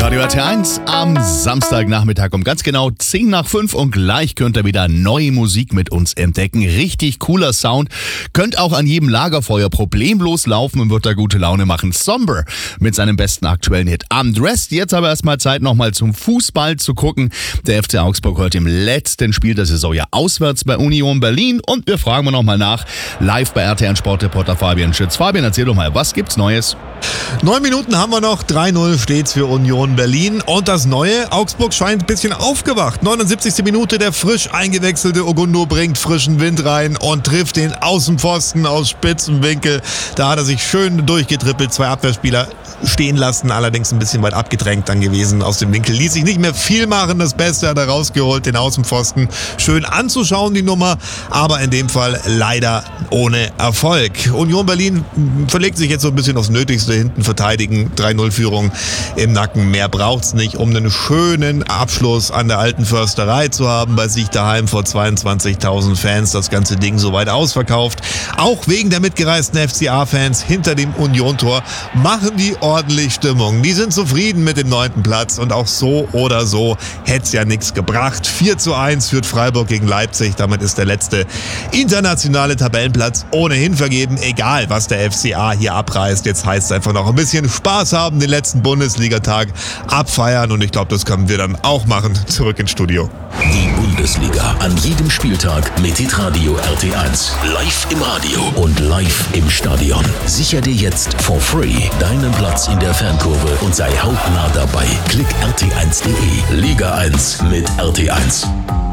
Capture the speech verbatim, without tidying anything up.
Radio R T eins am Samstagnachmittag um ganz genau zehn nach fünf und gleich könnt ihr wieder neue Musik mit uns entdecken. Richtig cooler Sound. Könnt auch an jedem Lagerfeuer problemlos laufen und wird da gute Laune machen. Somber mit seinem besten aktuellen Hit Undressed. Jetzt aber erstmal Zeit nochmal zum Fußball zu gucken. Der F C Augsburg heute im letzten Spiel der Saison ja auswärts bei Union Berlin und wir fragen wir nochmal nach. Live bei R T N Sportreporter Fabian Schütz. Fabian, erzähl doch mal, was gibt's Neues? Neun Minuten haben wir noch, drei null steht's für Union Berlin. Und das Neue, Augsburg scheint ein bisschen aufgewacht. neunundsiebzigste Minute, der frisch eingewechselte Ogundo bringt frischen Wind rein und trifft den Außenpfosten aus spitzem Winkel. Da hat er sich schön durchgetrippelt, zwei Abwehrspieler stehen lassen, allerdings ein bisschen weit abgedrängt dann gewesen aus dem Winkel. Ließ sich nicht mehr viel machen, das Beste hat er rausgeholt, den Außenpfosten. Schön anzuschauen, die Nummer, aber in dem Fall leider ohne Erfolg. Union Berlin verlegt sich jetzt so ein bisschen aufs Nötigste, hinten verteidigen, drei null Führung im Nacken. Mehr braucht's nicht, um einen schönen Abschluss an der alten Försterei zu haben, bei sich daheim vor zweiundzwanzigtausend Fans, das ganze Ding soweit ausverkauft. Auch wegen der mitgereisten F C A-Fans hinter dem Union-Tor machen die ordentlich Stimmung. Die sind zufrieden mit dem neunten Platz und auch so oder so hätte es ja nichts gebracht. vier zu eins führt Freiburg gegen Leipzig. Damit ist der letzte internationale Tabellenplatz ohnehin vergeben. Egal, was der F C A hier abreißt. Jetzt heißt es einfach noch ein bisschen Spaß haben, den letzten Bundesligatag abfeiern und ich glaube, das können wir dann auch machen. Zurück ins Studio. Die Bundesliga an jedem Spieltag mit Hitradio R T eins. Live im Radio und live im Stadion. Sicher dir jetzt for free deinen Platz in der Fankurve und sei hautnah dabei. Klick R T eins punkt de. Liga eins mit R T eins.